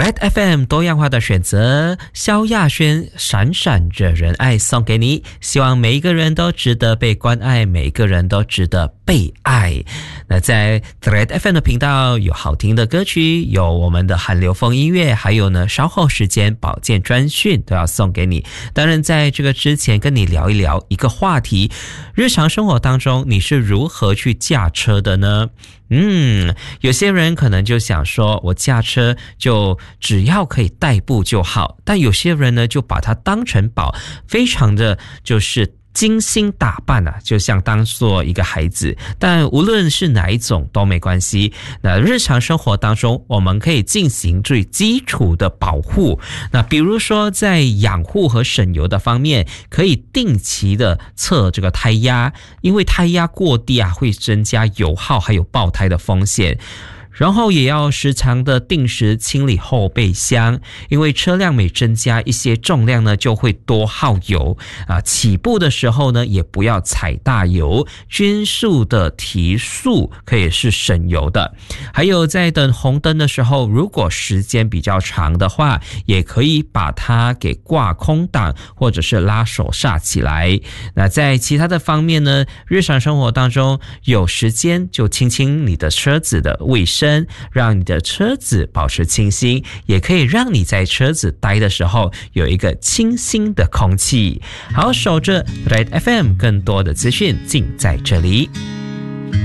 Red FM 多样化的选择，萧亚轩闪闪着仁爱送给你，希望每一个人都值得被关爱，每一个人都值得被爱。那在 Red FM 的频道有好听的歌曲，有我们的韩流风音乐，还有呢稍后时间保健专讯都要送给你。当然在这个之前跟你聊一聊一个话题，日常生活当中你是如何去驾车的呢？有些人可能就想说我驾车就只要可以代步就好，但有些人呢就把它当成宝，非常的就是精心打扮啊，就像当做一个孩子。但无论是哪一种都没关系，那日常生活当中我们可以进行最基础的保护。那比如说在养护和省油的方面，可以定期的测这个胎压，因为胎压过低啊会增加油耗还有爆胎的风险。然后也要时常的定时清理后备箱，因为车辆每增加一些重量呢，就会多耗油啊。起步的时候呢，也不要踩大油，均速的提速可以是省油的。还有在等红灯的时候，如果时间比较长的话，也可以把它给挂空挡，或者是拉手刹起来。那在其他的方面呢，日常生活当中有时间就清清你的车子的卫生，让你的车子保持清新，也可以让你在车子待的时候有一个清新的空气。好，守着 Red FM， 更多的资讯尽在这里。